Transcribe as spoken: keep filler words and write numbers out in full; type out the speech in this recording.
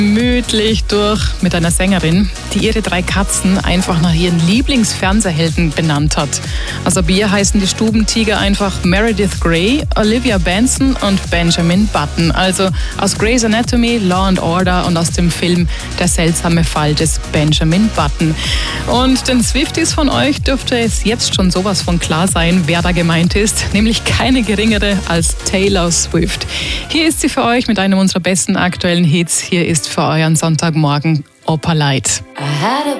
Gemütlich durch mit einer Sängerin, die ihre drei Katzen einfach nach ihren Lieblingsfernsehhelden benannt hat. Also bei ihr heißen die Stubentiger einfach Meredith Grey, Olivia Benson und Benjamin Button. Also aus Grey's Anatomy, Law and Order und aus dem Film Der seltsame Fall des Benjamin Button. Und den Swifties von euch dürfte es jetzt schon sowas von klar sein, wer da gemeint ist, nämlich keine geringere als Taylor Swift. Hier ist sie für euch mit einem unserer besten aktuellen Hits. Hier ist für euren Sonntagmorgen Opalite.